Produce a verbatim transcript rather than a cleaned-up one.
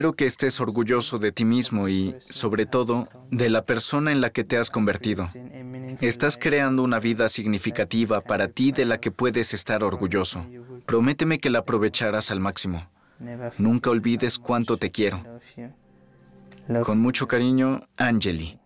Espero que estés orgulloso de ti mismo y, sobre todo, de la persona en la que te has convertido. Estás creando una vida significativa para ti de la que puedes estar orgulloso. Prométeme que la aprovecharás al máximo. Nunca olvides cuánto te quiero. Con mucho cariño, Anjali.